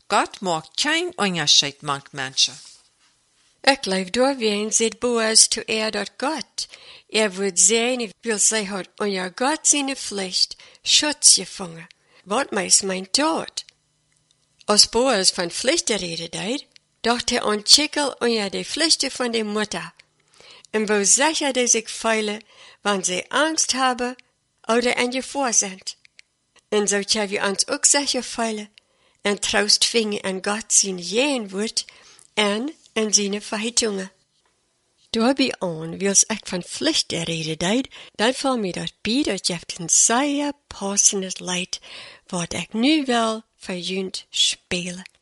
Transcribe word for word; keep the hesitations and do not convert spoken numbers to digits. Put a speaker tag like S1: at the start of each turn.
S1: God maakt geen onderscheid met mensen.
S2: Ik leef doorween, zegt Boaz zu er dat Gott. Er wird sehen, will sie hat unter Gott seine Pflicht Schutz gefangen. Wat meist mein Tod? Als Boaz von Pflichten rede deed, dacht er an Schickel unter die Pflichten von der Mutter. Und wo sicher die sich fühlen, wenn sie Angst haben oder in Gefahr sind. Und so können wir uns auch sicher fühlen und Trost finden an Gott sein jeden Wort und in seine Verheißungen. Dabei an, wils ich von Pflichten rede deed, dan fällt mir dat bij dat je een sehr passendes Lied, wat ik nu wel für jünd spelen.